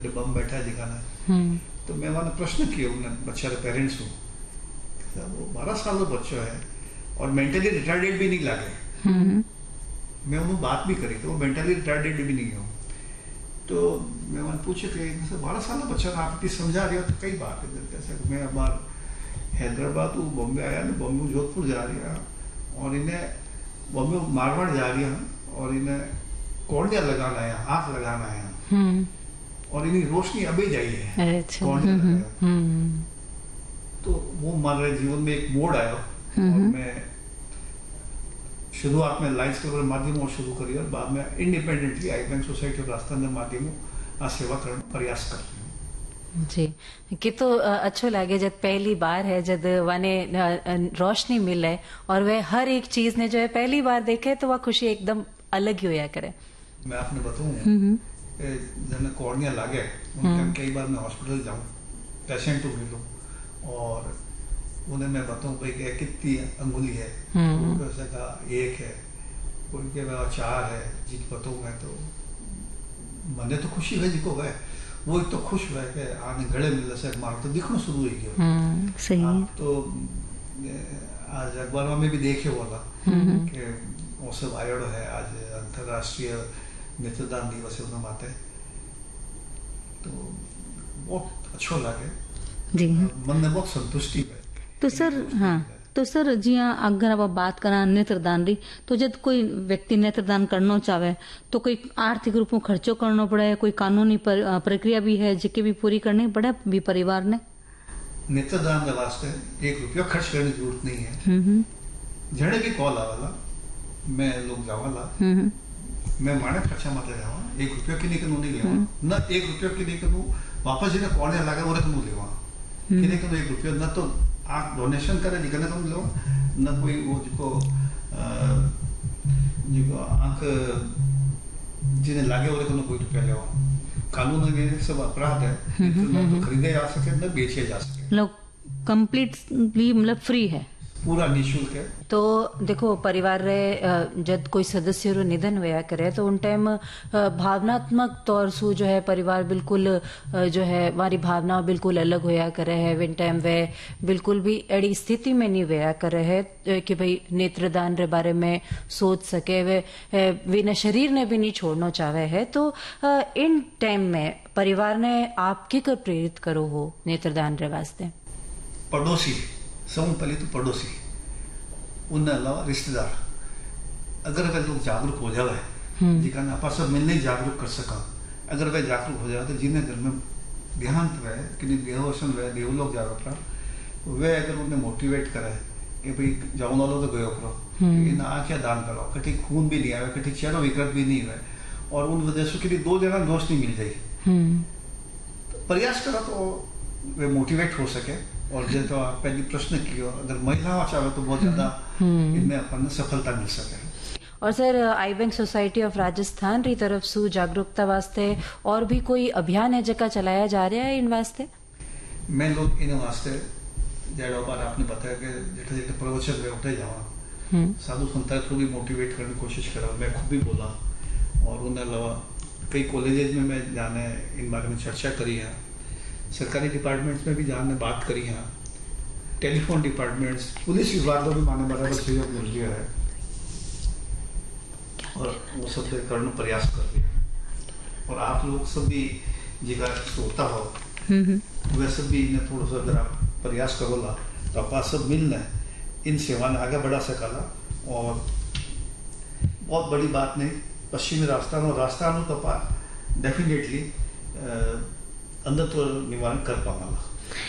बम बैठा है दिखाना है। तो मैं मैंने प्रश्न किया उन्हें बच्चा के पेरेंट्स को, वो 12 साल का बच्चा है और मेंटली रिटार्डेड भी नहीं लगे। मैं उन्होंने बात भी करी तो वो मेंटली रिटार्डेड भी नहीं हो। तो मैं मैंने पूछा कि 12 साल का बच्चा आप इतनी समझा रहे हो तो कई बात है जैसे मैं हमार हैदराबाद बॉम्बे आया ना, बॉम्बे जोधपुर जा रही है और इन्हें बॉम्बे मारवाड़ जा रही है और इन्हें कॉर्निया लगाना है, आंख लगाना है और इन्हीं रोशनी अभी जाई है। तो वो हमारे जीवन में एक मोड़ आया और मैं शुरुआत में लाइन्स के माध्यमों शुरू करी और बाद में इंडिपेंडेंटली आई बैंक सोसाइटी और राजस्थान के माध्यमों आ सेवा करने प्रयास कर रही हूँ। जी कि तो अच्छो लगे जब पहली बार है जब वाने रोशनी मिले और वह हर एक चीज ने जो है पहली बार देखे तो वह खुशी एकदम अलग ही होया करे। मैं आपने बताऊं जब कॉर्निया लागे कई बार मैं हॉस्पिटल जाऊं पेशेंट को मिलूं और उन्हें मैं बताऊं भाई कितनी अंगुली है, कोई का 1 है, कोई के 4 है, जिन बताऊं मैं तो मने तो खुशी है जिको है वो एक तो खुश हुआ कि आने गले मिलने से मारो तो दिखना शुरू हो गया। सही है। तो आज अखबारों में भी देखे बोला कि वो सब आयोड है आज अंतरराष्ट्रीय नेत्रदान दिवस है उन्हें माते तो बहुत अच्छा लगे जी। मन में बहुत संतुष्टि है। तो सर हाँ तो सर जी अगर आप बात करा नेत्रदान री तो जब कोई व्यक्ति नेत्रदान करना चाहे तो कोई आर्थिक रूप में खर्चो करना पड़े, कोई कानूनी प्रक्रिया भी है जिके भी पूरी करनी पड़े भी परिवार ने। नेत्रदान के वास्ते 1 रुपया खर्च करने की जरूरत नहीं है। जड़े भी कॉल आवाला मैं लोग जावाला मैं माने खर्चा मत जावा 1 रुपया की नहीं लेवा न 1 रुपया की नहीं वापस जिन्हें कॉल लगे वो रकम लेवा कि 1 रुपया न तो आप डोनेशन करे निकलने तुम लो न कोई वो जिको आंख जिन्हें लागे वो रकम कोई रुपया लेवा। कानून में सब अपराध है तो खरीदे जा सके न बेचे जा सके। लोग कंप्लीटली मतलब फ्री है, पूरा निःशुल्क है। तो देखो परिवार रे जब कोई सदस्य रो निधन हुआ करे तो उन टाइम भावनात्मक तौर से जो है परिवार बिल्कुल जो है हमारी भावना बिल्कुल अलग होया करे है। विन टाइम वे बिल्कुल भी एड़ी स्थिति में नहीं होया करे है कि भाई नेत्रदान रे बारे में सोच सके वे न शरीर ने भी नहीं छोड़ना चाहे है। तो इन टाइम में परिवार ने आपके कर प्रेरित करो हो नेत्रदान रे वास्ते? पड़ोसी समूह पहले तो पड़ोसी उनके अलावा रिश्तेदार अगर वे लोग जागरूक हो जाए जिका आपस में मिलने जागरूक कर सका अगर वे जागरूक हो जाए तो जिन्हें घर में देहांत हुए कि देहावसन हुए देवलोक जागरूक वे अगर उन्हें मोटिवेट करे कि भाई जाओ वालों तो गयो करो इन आँखें दान करो कटी खून भी नहीं आए कटी चेहरा विकृत भी नहीं हुए और उन वजह के लिए 2 जना दोस्त नहीं मिल जाए तो प्रयास करो तो वे मोटिवेट हो सके। और जो तो आप पहली प्रश्न किया अगर महिलाओं चाहे तो बहुत ज्यादा इनमें अपन सफलता मिल सके। और sir I bank society of Rajasthan री तरफ से जागरूकता वास्ते और भी कोई अभियान है जगह चलाया जा रहा है इन वास्ते? मैं लोग इन वास्ते जड़ों बार आपने बताया कि जेठे जेठे प्रवचन वे उठे जावा साधु संत को भी मोटिवेट करने की कोशिश करा। मैं खुद भी बोला और उनके अलावा कई कॉलेजेस में मैं जाने इन बारे में चर्चा करी है। सरकारी डिपार्टमेंट्स में भी जाने बात करी है, टेलीफोन डिपार्टमेंट्स पुलिस विभागों में माने बराबर सहयोग मिल गया है और वो सब करने प्रयास कर रहे हैं। और आप लोग सब भी जिगर सोता हो वैसे भी इन्हें थोड़ा सा अगर आप प्रयास करोला तो आप सब मिलना इन सेवाएं आगे बढ़ा सकाला। और बहुत बड़ी बात नहीं पश्चिमी राजस्थान तो डेफिनेटली अंधत्व निवारण कर पावाला।